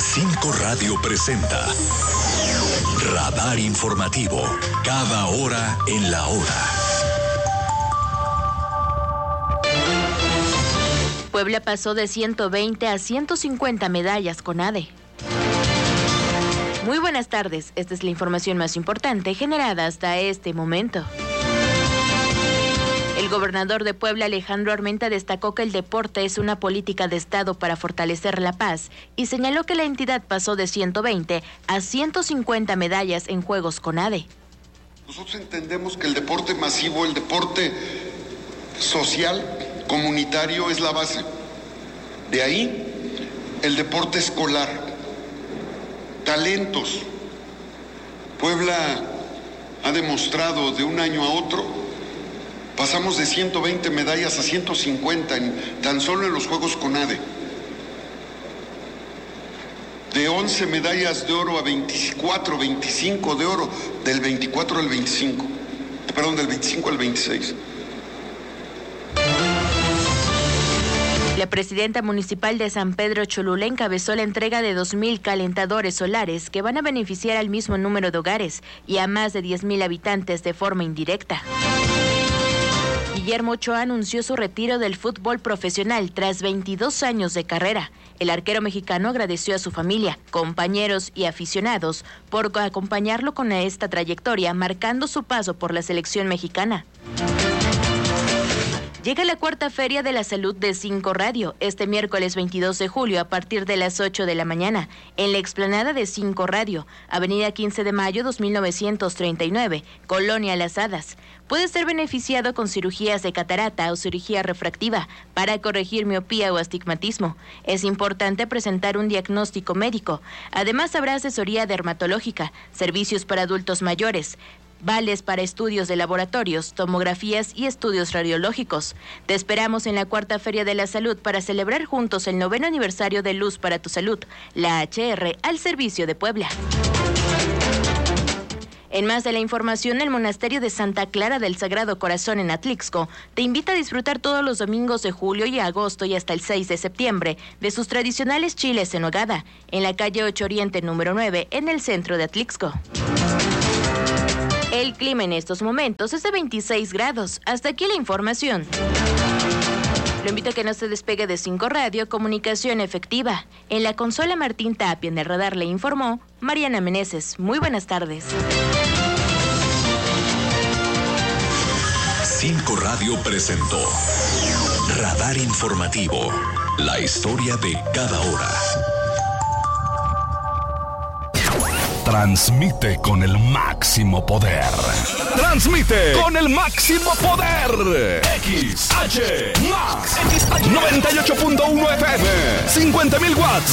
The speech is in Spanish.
5 Radio presenta Radar Informativo, cada hora en la hora. Puebla pasó de 120 a 150 medallas con ADE. Muy buenas tardes, esta es la información más importante generada hasta este momento. El gobernador de Puebla, Alejandro Armenta, destacó que el deporte es una política de Estado para fortalecer la paz y señaló que la entidad pasó de 120 a 150 medallas en Juegos con ADE. Nosotros entendemos que el deporte masivo, el deporte social, comunitario es la base. De ahí, el deporte escolar, talentos. Puebla ha demostrado de un año a otro. Pasamos de 120 medallas a 150 tan solo en los Juegos con ADE. De 11 medallas de oro a 24, 25 de oro, del 24 al 25. Perdón, del 25 al 26. La presidenta municipal de San Pedro Cholula encabezó la entrega de 2,000 calentadores solares que van a beneficiar al mismo número de hogares y a más de 10,000 habitantes de forma indirecta. Guillermo Ochoa anunció su retiro del fútbol profesional tras 22 años de carrera. El arquero mexicano agradeció a su familia, compañeros y aficionados por acompañarlo con esta trayectoria, marcando su paso por la selección mexicana. Llega la cuarta Feria de la Salud de 5 Radio, este miércoles 22 de julio a partir de las 8 de la mañana, en la explanada de 5 Radio, Avenida 15 de Mayo 2939, Colonia Las Hadas. Puede ser beneficiado con cirugías de catarata o cirugía refractiva para corregir miopía o astigmatismo. Es importante presentar un diagnóstico médico. Además, habrá asesoría dermatológica, servicios para adultos mayores, vales para estudios de laboratorios, tomografías y estudios radiológicos. Te esperamos en la cuarta Feria de la Salud para celebrar juntos el 9º aniversario de Luz para tu Salud, la HR al servicio de Puebla. En más de la información, el Monasterio de Santa Clara del Sagrado Corazón en Atlixco te invita a disfrutar todos los domingos de julio y agosto y hasta el 6 de septiembre de sus tradicionales chiles en nogada, en la calle 8 Oriente número 9, en el centro de Atlixco. El clima en estos momentos es de 26 grados. Hasta aquí la información. Lo invito a que no se despegue de 5 Radio, comunicación efectiva. En la consola Martín Tapia, en el radar le informó Mariana Meneses. Muy buenas tardes. 5 Radio presentó Radar Informativo, la historia de cada hora. Transmite con el máximo poder. Transmite con el máximo poder. XH Max 98.1 FM, 50,000 watts.